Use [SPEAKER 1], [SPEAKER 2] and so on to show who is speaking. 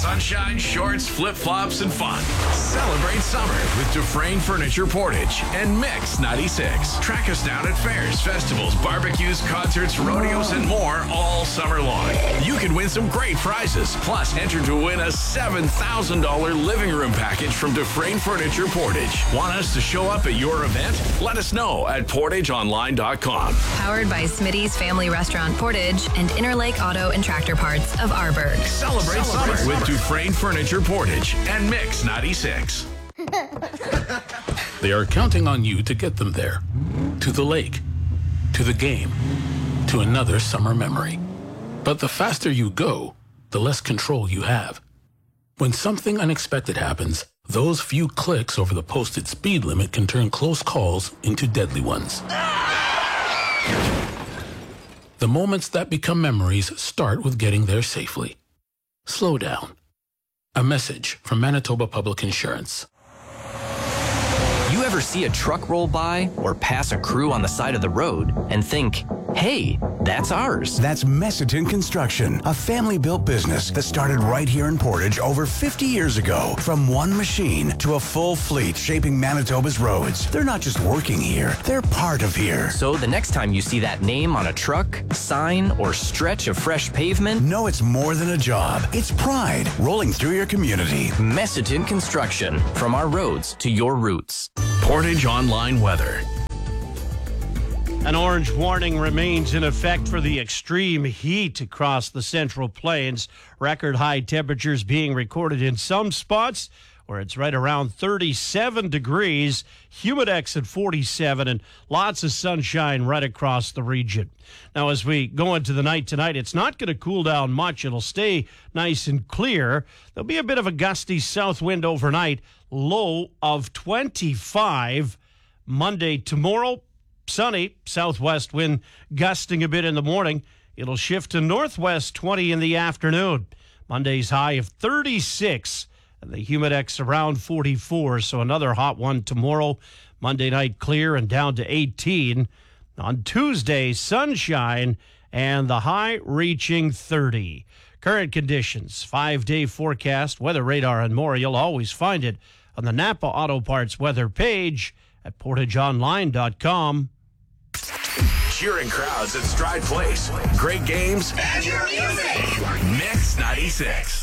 [SPEAKER 1] Sunshine, shorts, flip-flops, and fun. Celebrate summer with Dufresne Furniture Portage and Mix 96. Track us down at fairs, festivals, barbecues, concerts, rodeos, and more all summer long. You can win some great prizes. Plus, enter to win a $7,000 living room package from Dufresne Furniture Portage. Want us to show up at your event? Let us know at portageonline.com.
[SPEAKER 2] Powered by Smitty's Family Restaurant Portage and Interlake Auto and Tractor Parts of Arborg.
[SPEAKER 1] Celebrate summer with Dufresne Furniture Portage and Mix 96.
[SPEAKER 3] They are counting on you to get them there. To the lake. To the game. To another summer memory. But the faster you go, the less control you have. When something unexpected happens, those few clicks over the posted speed limit can turn close calls into deadly ones. The moments that become memories start with getting there safely. Slow down. A message from Manitoba Public Insurance.
[SPEAKER 4] You ever see a truck roll by or pass a crew on the side of the road and think, hey, that's ours?
[SPEAKER 5] That's Messiton Construction, a family-built business that started right here in Portage over 50 years ago. From one machine to a full fleet shaping Manitoba's roads. They're not just working here, they're part of here.
[SPEAKER 4] So the next time you see that name on a truck, sign, or stretch of fresh pavement,
[SPEAKER 5] know it's more than a job. It's pride rolling through your community.
[SPEAKER 4] Messiton Construction, from our roads to your roots.
[SPEAKER 1] Portage Online weather.
[SPEAKER 6] An orange warning remains in effect for the extreme heat across the Central Plains. Record high temperatures being recorded in some spots where it's right around 37 degrees, humidex at 47, and lots of sunshine right across the region. Now, as we go into the night tonight, it's not going to cool down much. It'll stay nice and clear. There'll be a bit of a gusty south wind overnight, low of 25. Monday, tomorrow, sunny, southwest wind gusting a bit in the morning. It'll shift to northwest 20 in the afternoon. Monday's high of 36. And the humidex around 44, so another hot one tomorrow. Monday night clear and down to 18. On Tuesday, sunshine and the high reaching 30. Current conditions, 5-day forecast, weather radar, and more. You'll always find it on the Napa Auto Parts weather page at portageonline.com.
[SPEAKER 1] Cheering crowds at Stride Place. Great games. And your music. Mix 96.